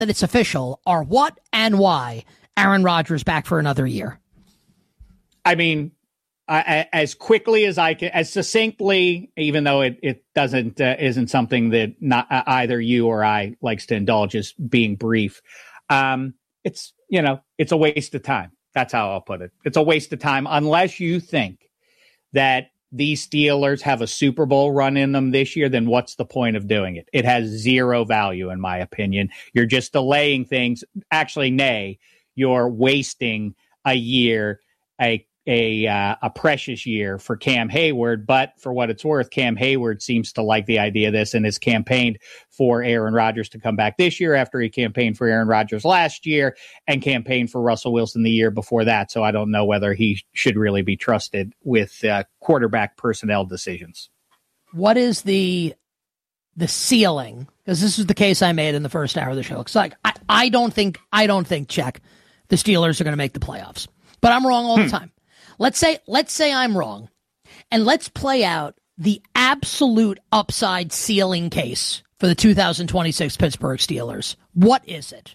that it's official are what and why Aaron Rodgers back for another year? I mean, as quickly as I can, as succinctly, even though it isn't something that not either you or I likes to indulge, as being brief. It's a waste of time. That's how I'll put it. It's a waste of time unless you think that these Steelers have a Super Bowl run in them this year. Then what's the point of doing it? It has zero value, in my opinion. You're just delaying things. Actually, nay, you're wasting a year, a precious year for Cam Hayward. But for what it's worth, Cam Hayward seems to like the idea of this and has campaigned for Aaron Rodgers to come back this year after he campaigned for Aaron Rodgers last year and campaigned for Russell Wilson the year before that. So I don't know whether he should really be trusted with quarterback personnel decisions. What is the ceiling? Because this is the case I made in the first hour of the show. It's like I don't think check the Steelers are going to make the playoffs, but I'm wrong all the time. Let's say I'm wrong, and let's play out the absolute upside ceiling case for the 2026 Pittsburgh Steelers. What is it?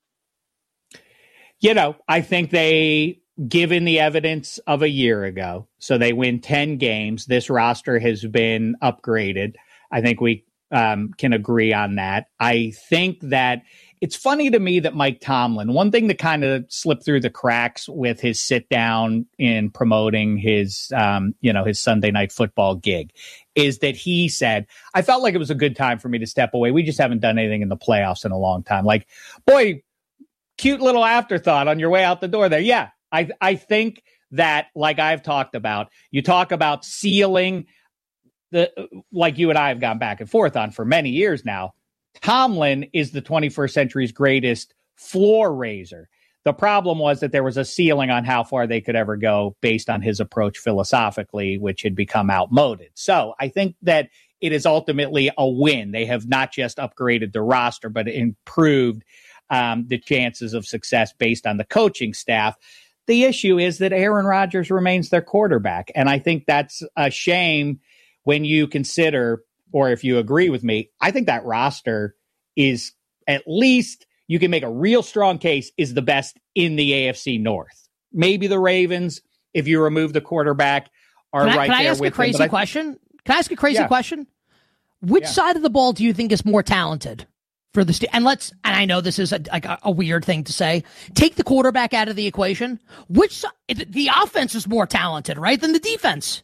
I think given the evidence of a year ago, so they win 10 games. This roster has been upgraded. I think we can agree on that. I think that it's funny to me that Mike Tomlin, one thing that kind of slipped through the cracks with his sit down in promoting his Sunday Night Football gig, is that he said, I felt like it was a good time for me to step away. We just haven't done anything in the playoffs in a long time. Like, boy, cute little afterthought on your way out the door there. Yeah, I think that, like I've talked about, you talk about ceiling, like you and I have gone back and forth on for many years now. Tomlin is the 21st century's greatest floor raiser. The problem was that there was a ceiling on how far they could ever go based on his approach philosophically, which had become outmoded. So I think that it is ultimately a win. They have not just upgraded the roster, but improved the chances of success based on the coaching staff. The issue is that Aaron Rodgers remains their quarterback. And I think that's a shame when you consider, or if you agree with me, I think that roster is, at least you can make a real strong case, is the best in the AFC North. Maybe the Ravens, if you remove the quarterback, are right there with them. Can I ask a crazy question? Can I ask a crazy question? Which side of the ball do you think is more talented for the and I know this is a weird thing to say. Take the quarterback out of the equation. The offense is more talented, right, than the defense?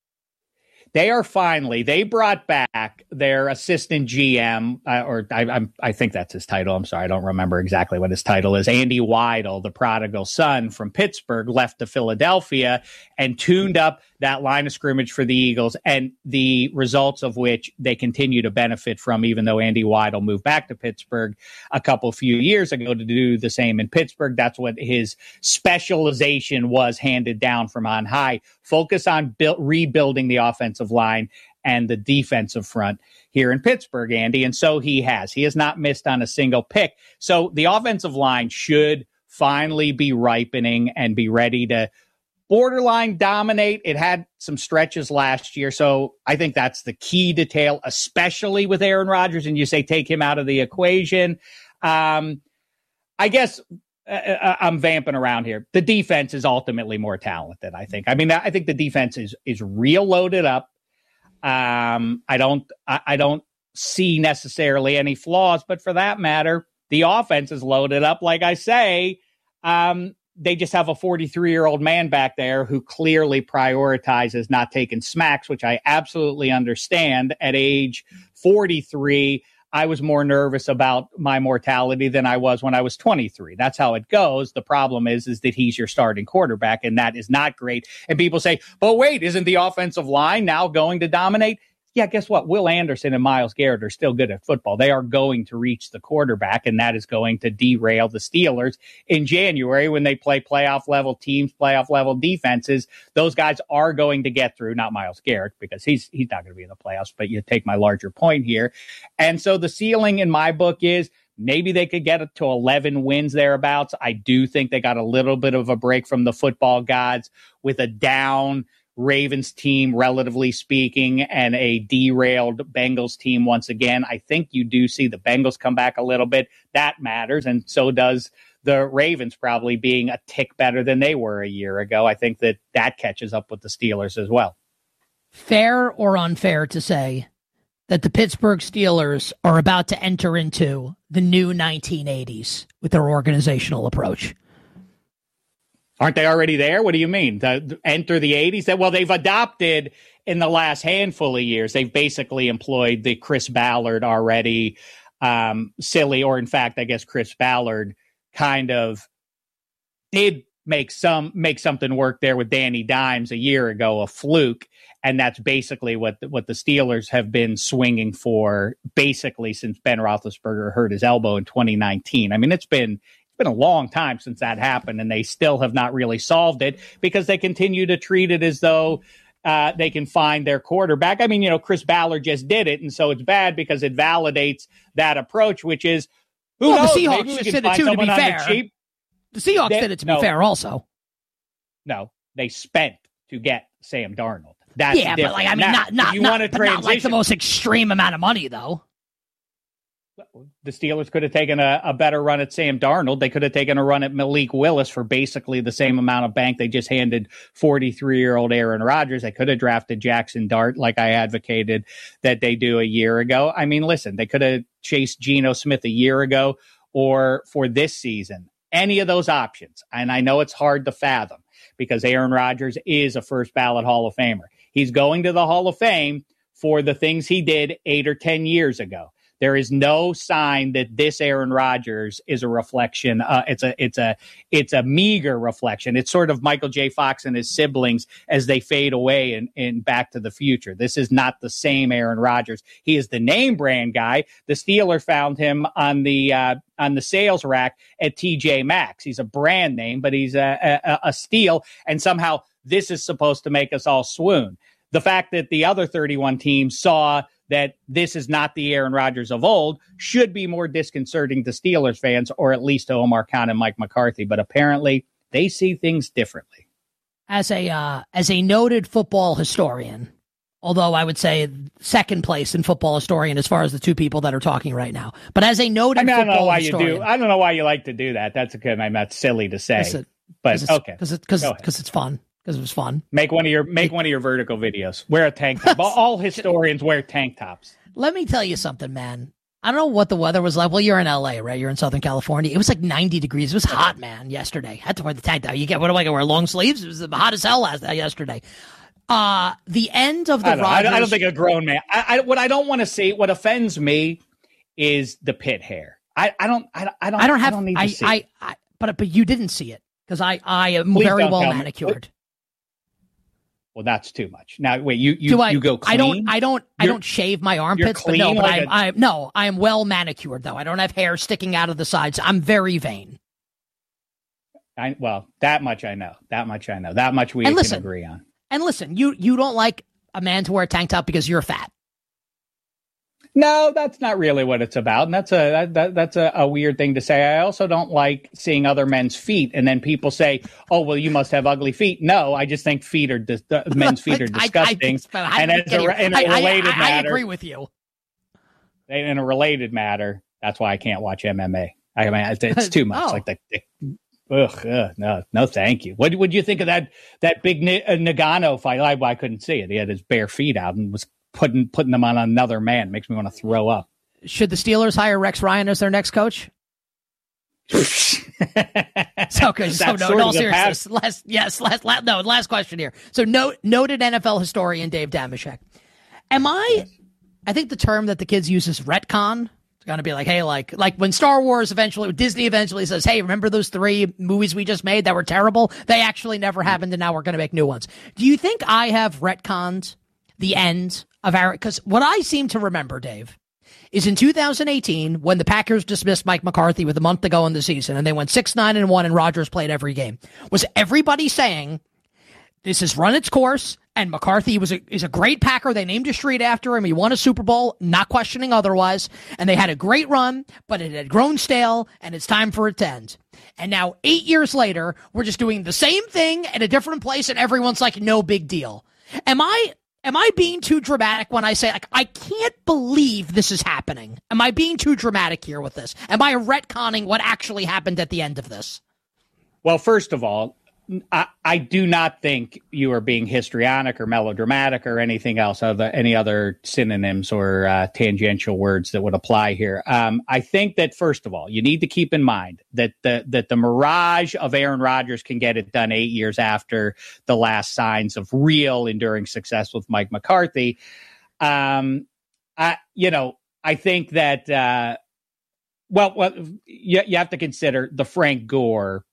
They brought back their assistant GM, I think that's his title. I'm sorry, I don't remember exactly what his title is. Andy Weidel, the prodigal son from Pittsburgh, left to Philadelphia and tuned up that line of scrimmage for the Eagles, and the results of which they continue to benefit from, even though Andy Weidel moved back to Pittsburgh a few years ago to do the same in Pittsburgh. That's what his specialization was, handed down from on high. Focus on rebuilding the offensive line and the defensive front here in Pittsburgh, Andy. And so he has. He has not missed on a single pick. So the offensive line should finally be ripening and be ready to borderline dominate. It had some stretches last year. So I think that's the key detail, especially with Aaron Rodgers. And you say take him out of the equation. I guess I'm vamping around here. The defense is ultimately more talented, I think. I mean, I think the defense is real loaded up. I don't see necessarily any flaws, but for that matter, the offense is loaded up. Like I say, they just have a 43-year-old man back there who clearly prioritizes not taking smacks, which I absolutely understand. At age 43, I was more nervous about my mortality than I was when I was 23. That's how it goes. The problem is that he's your starting quarterback, and that is not great. And people say, but wait, isn't the offensive line now going to dominate? Yeah, guess what? Will Anderson and Myles Garrett are still good at football. They are going to reach the quarterback, and that is going to derail the Steelers in January when they play playoff-level teams, playoff-level defenses. Those guys are going to get through, not Myles Garrett, because he's not going to be in the playoffs, but you take my larger point here. And so the ceiling in my book is maybe they could get it to 11 wins thereabouts. I do think they got a little bit of a break from the football gods with a down Ravens team, relatively speaking, and a derailed Bengals team once again. I think you do see the Bengals come back a little bit. That matters, and so does the Ravens probably being a tick better than they were a year ago. I think that catches up with the Steelers as well. Fair or unfair to say that the Pittsburgh Steelers are about to enter into the new 1980s with their organizational approach? Aren't they already there? What do you mean? Enter the 80s? Well, they've adopted in the last handful of years. They've basically employed the Chris Ballard already silly, or in fact, I guess Chris Ballard kind of did make something work there with Danny Dimes a year ago, a fluke. And that's basically what the Steelers have been swinging for basically since Ben Roethlisberger hurt his elbow in 2019. I mean, it's been a long time since that happened, and they still have not really solved it because they continue to treat it as though they can find their quarterback. I mean, Chris Ballard just did it, and so it's bad because it validates that approach, which is, who knows? The Seahawks just did it too, to be fair. The Seahawks did it to be fair also. No, they spent to get Sam Darnold. That's yeah, but like, I mean, now, not like the most extreme amount of money, though. The Steelers could have taken a better run at Sam Darnold. They could have taken a run at Malik Willis for basically the same amount of bank they just handed 43-year-old Aaron Rodgers. They could have drafted Jackson Dart like I advocated that they do a year ago. I mean, listen, they could have chased Geno Smith a year ago or for this season. Any of those options. And I know it's hard to fathom because Aaron Rodgers is a first ballot Hall of Famer. He's going to the Hall of Fame for the things he did 8 or 10 years ago. There is no sign that this Aaron Rodgers is a reflection. It's a meager reflection. It's sort of Michael J. Fox and his siblings as they fade away in Back to the Future. This is not the same Aaron Rodgers. He is the name brand guy. The Steelers found him on the sales rack at TJ Maxx. He's a brand name, but he's a steal. And somehow this is supposed to make us all swoon. The fact that the other 31 teams saw that this is not the Aaron Rodgers of old should be more disconcerting to Steelers fans, or at least to Omar Khan and Mike McCarthy. But apparently they see things differently. As a noted football historian, although I would say second place in football historian as far as the two people that are talking right now, but as a noted football historian, I don't know why you like to do that. That's okay. That's silly to say, but okay, because it's fun. Because it was fun. Make one of your vertical videos. Wear a tank top. All historians wear tank tops. Let me tell you something, man. I don't know what the weather was like. Well, you're in LA, right? You're in Southern California. It was like 90 degrees. It was hot, man, yesterday. Had to wear the tank top. What do I wear? Long sleeves? It was hot as hell yesterday. The end of the Rodgers. I don't think a grown man. What I don't want to see, what offends me is the pit hair. I don't need to see. But you didn't see it because I am very well manicured. Well, that's too much. Now, wait, you go clean? I don't shave my armpits, but no, but I am well manicured though. I don't have hair sticking out of the sides. I'm very vain. That much I know. That much we can agree on. And listen, you don't like a man to wear a tank top because you're fat. No, that's not really what it's about. And that's a weird thing to say. I also don't like seeing other men's feet. And then people say, oh, well, you must have ugly feet. No, I just think men's feet are disgusting. I agree with you. In a related matter, that's why I can't watch MMA. I mean, it's too much. No, thank you. What would you think of that big Nagano fight? I couldn't see it. He had his bare feet out and was putting them on another man. Makes me want to throw up. Should the Steelers hire Rex Ryan as their next coach? So no, in all seriousness, last question here. So noted NFL historian Dave Dameshek. I think the term that the kids use is retcon. It's going to be like, hey, like when Disney eventually says, hey, remember those 3 movies we just made that were terrible? They actually never happened, and now we're going to make new ones. Do you think I have retconned the end of our, because what I seem to remember, Dave, is in 2018 when the Packers dismissed Mike McCarthy with a month to go in the season and they went 6-9-1 and Rodgers played every game, was everybody saying this has run its course, and McCarthy is a great Packer. They named a street after him. He won a Super Bowl, not questioning otherwise, and they had a great run, but it had grown stale, and it's time for it to end. And now, 8 years later, we're just doing the same thing at a different place, and everyone's like, no big deal. Am I being too dramatic when I say, like, I can't believe this is happening? Am I being too dramatic here with this? Am I retconning what actually happened at the end of this? Well, first of all, I do not think you are being histrionic or melodramatic or anything else, any other synonyms or tangential words that would apply here. I think that, first of all, you need to keep in mind that the mirage of Aaron Rodgers can get it done 8 years after the last signs of real enduring success with Mike McCarthy. I think that, you have to consider the Frank Gore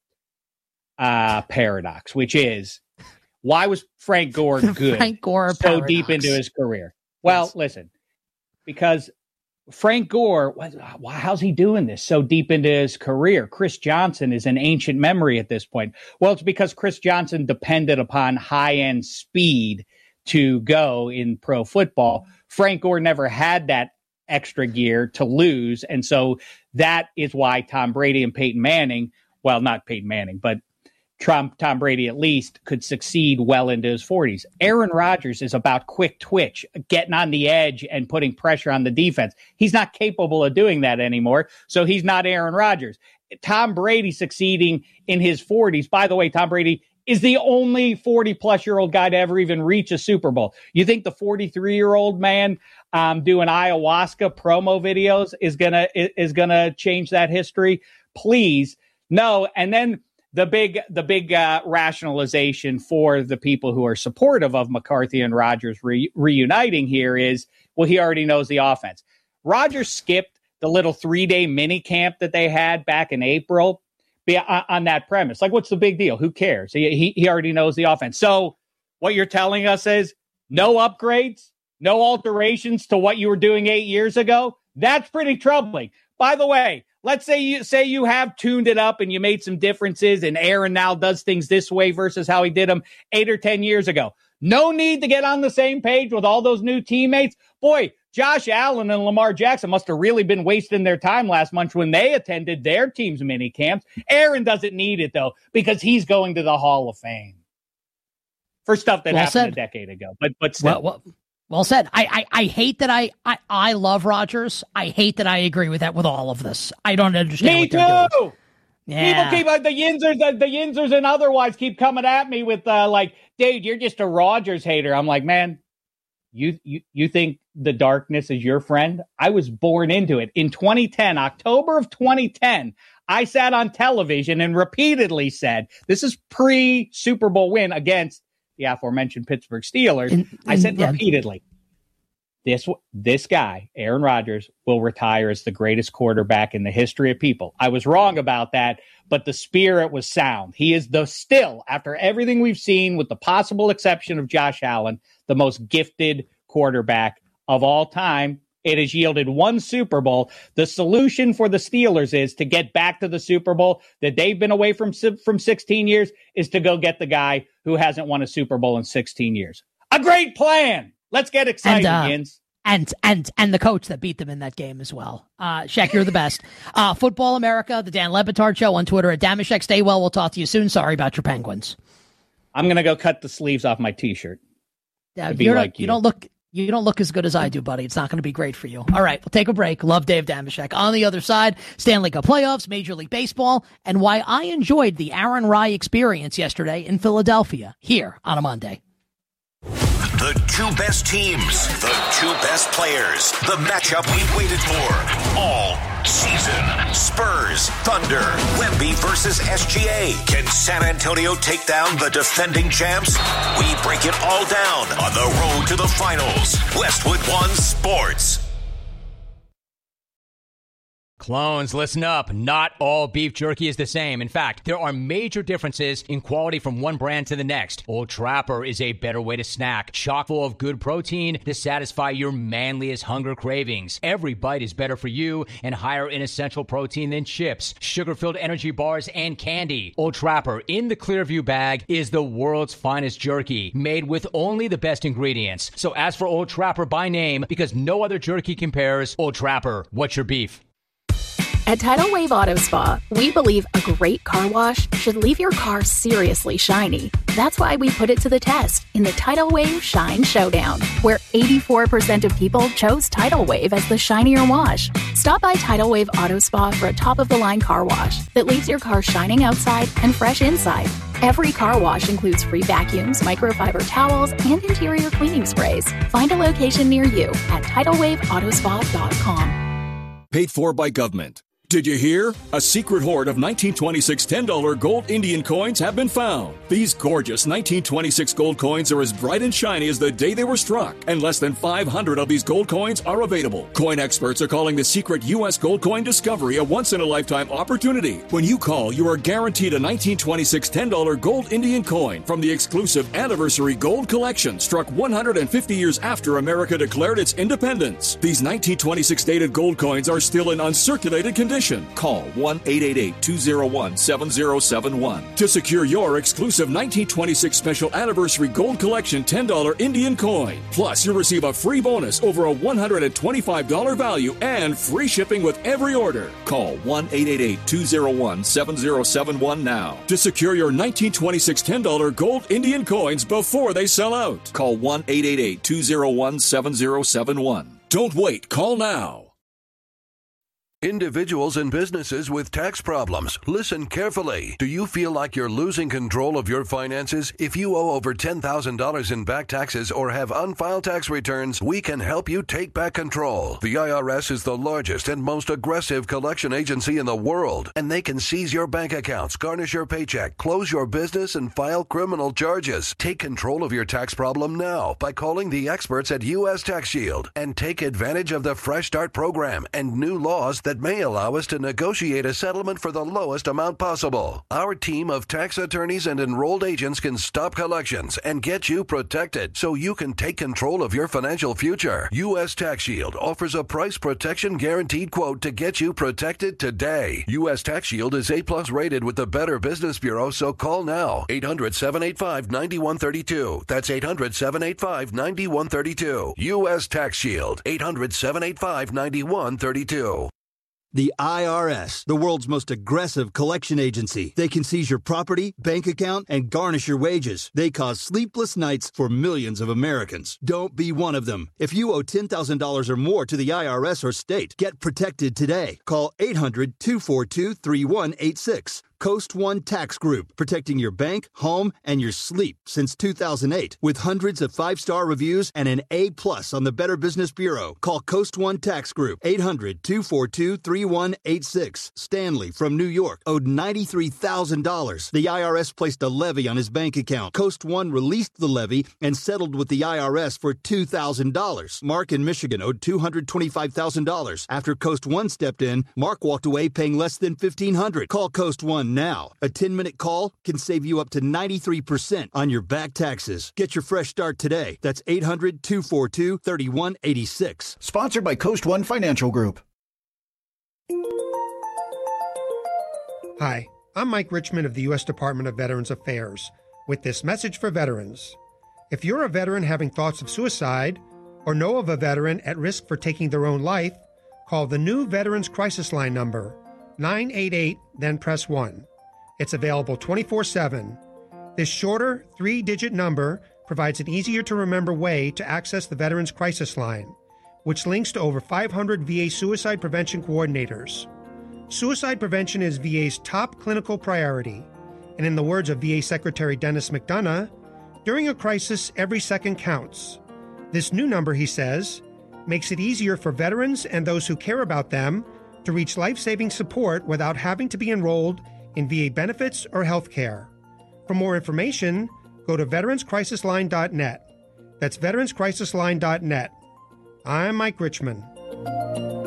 paradox, which is, why was Frank Gore good Frank Gore so paradox. deep into his career? Well, Yes. Listen, because Frank Gore, how's he doing this so deep into his career? Chris Johnson is an ancient memory at this point. Well, it's because Chris Johnson depended upon high-end speed to go in pro football. Frank Gore never had that extra gear to lose, and so that is why Tom Brady and Peyton Manning, well, not Peyton Manning, but Tom Brady at least could succeed well into his 40s. Aaron Rodgers is about quick twitch, getting on the edge and putting pressure on the defense. He's not capable of doing that anymore, so he's not Aaron Rodgers. Tom Brady succeeding in his 40s. By the way, Tom Brady is the only 40-plus-year-old guy to ever even reach a Super Bowl. You think the 43-year-old man doing ayahuasca promo videos is gonna change that history? Please, no. And then the big rationalization for the people who are supportive of McCarthy and Rodgers reuniting here is, well, he already knows the offense. Rodgers skipped the little 3-day mini camp that they had back in April on that premise. Like, what's the big deal? Who cares? He already knows the offense. So what you're telling us is no upgrades, no alterations to what you were doing 8 years ago? That's pretty troubling. By the way, let's say you have tuned it up and you made some differences and Aaron now does things this way versus how he did them 8 or 10 years ago. No need to get on the same page with all those new teammates. Boy, Josh Allen and Lamar Jackson must have really been wasting their time last month when they attended their team's mini camps. Aaron doesn't need it, though, because he's going to the Hall of Fame for stuff that happened a decade ago. But still. Well said. I hate that I love Rodgers. I hate that I agree with that with all of this. I don't understand. Me what they're too. doing. Yeah. People keep the Yinzers and otherwise keep coming at me with like, dude, you're just a Rodgers hater. I'm like, man, you think the darkness is your friend? I was born into it. In 2010, October of 2010, I sat on television and repeatedly said, this is pre-Super Bowl win against the aforementioned Pittsburgh Steelers. I said repeatedly, this guy, Aaron Rodgers, will retire as the greatest quarterback in the history of people. I was wrong about that, but the spirit was sound. He is still, after everything we've seen, with the possible exception of Josh Allen, the most gifted quarterback of all time. It has yielded one Super Bowl. The solution for the Steelers is to get back to the Super Bowl that they've been away from 16 years is to go get the guy who hasn't won a Super Bowl in 16 years. A great plan. Let's get excited, Jens. And the coach that beat them in that game as well. Shaq, you're the best. Football America, the Dan Le Batard Show on Twitter at Damashek. Stay well. We'll talk to you soon. Sorry about your Penguins. I'm going to go cut the sleeves off my T-shirt. You don't look as good as I do, buddy. It's not going to be great for you. All right, we'll take a break. Love Dave Damashek. On the other side, Stanley Cup playoffs, Major League Baseball, and why I enjoyed the Aaron Rye experience yesterday in Philadelphia here on a Monday. The two best teams, the two best players, the matchup we've waited for all season. Spurs, Thunder, Wemby versus SGA. Can San Antonio take down the defending champs? We break it all down on the road to the finals. Westwood One Sports. Clones, listen up. Not all beef jerky is the same. In fact, there are major differences in quality from one brand to the next. Old Trapper is a better way to snack, chock full of good protein to satisfy your manliest hunger cravings. Every bite is better for you and higher in essential protein than chips, sugar-filled energy bars, and candy. Old Trapper in the Clearview bag is the world's finest jerky, made with only the best ingredients. So ask for Old Trapper by name because no other jerky compares. Old Trapper, what's your beef? At Tidal Wave Auto Spa, we believe a great car wash should leave your car seriously shiny. That's why we put it to the test in the Tidal Wave Shine Showdown, where 84% of people chose Tidal Wave as the shinier wash. Stop by Tidal Wave Auto Spa for a top-of-the-line car wash that leaves your car shining outside and fresh inside. Every car wash includes free vacuums, microfiber towels, and interior cleaning sprays. Find a location near you at TidalWaveAutospa.com. Paid for by government. Did you hear? A secret hoard of 1926 $10 gold Indian coins have been found. These gorgeous 1926 gold coins are as bright and shiny as the day they were struck, and less than 500 of these gold coins are available. Coin experts are calling the secret U.S. gold coin discovery a once-in-a-lifetime opportunity. When you call, you are guaranteed a 1926 $10 gold Indian coin from the exclusive Anniversary Gold Collection, struck 150 years after America declared its independence. These 1926 dated gold coins are still in uncirculated condition. Call 1-888-201-7071 to secure your exclusive 1926 Special Anniversary Gold Collection $10 Indian coin. Plus, you'll receive a free bonus over a $125 value and free shipping with every order. Call 1-888-201-7071 now to secure your 1926 $10 gold Indian coins before they sell out. Call 1-888-201-7071. Don't wait. Call now. Individuals and businesses with tax problems, listen carefully. Do you feel like you're losing control of your finances? If you owe over $10,000 in back taxes or have unfiled tax returns, we can help you take back control. The IRS is the largest and most aggressive collection agency in the world, and they can seize your bank accounts, garnish your paycheck, close your business, and file criminal charges. Take control of your tax problem now by calling the experts at U.S. Tax Shield and take advantage of the Fresh Start program and new laws that may allow us to negotiate a settlement for the lowest amount possible. Our team of tax attorneys and enrolled agents can stop collections and get you protected so you can take control of your financial future. U.S. Tax Shield offers a price protection guaranteed quote to get you protected today. U.S. Tax Shield is A+ rated with the Better Business Bureau, so call now. 800-785-9132. That's 800-785-9132. U.S. Tax Shield. 800-785-9132. The IRS, the world's most aggressive collection agency. They can seize your property, bank account, and garnish your wages. They cause sleepless nights for millions of Americans. Don't be one of them. If you owe $10,000 or more to the IRS or state, get protected today. Call 800-242-3186. Coast One Tax Group, protecting your bank, home, and your sleep since 2008. With hundreds of 5-star reviews and an A+ on the Better Business Bureau. Call Coast One Tax Group, 800-242-3186. Stanley from New York owed $93,000. The IRS placed a levy on his bank account. Coast One released the levy and settled with the IRS for $2,000. Mark in Michigan owed $225,000. After Coast One stepped in, Mark walked away paying less than $1,500. Call Coast One now. A 10-minute call can save you up to 93% on your back taxes. Get your fresh start today. That's 800-242-3186. Sponsored by Coast One Financial Group. Hi, I'm Mike Richmond of the U.S. Department of Veterans Affairs with this message for veterans. If you're a veteran having thoughts of suicide or know of a veteran at risk for taking their own life, call the new Veterans Crisis Line number, 988, then press 1. It's available 24/7. This shorter, 3-digit number provides an easier-to-remember way to access the Veterans Crisis Line, which links to over 500 VA suicide prevention coordinators. Suicide prevention is VA's top clinical priority, and in the words of VA Secretary Dennis McDonough, during a crisis, every second counts. This new number, he says, makes it easier for veterans and those who care about them to reach life-saving support without having to be enrolled in VA benefits or health care. For more information, go to veteranscrisisline.net. That's veteranscrisisline.net. I'm Mike Richmond.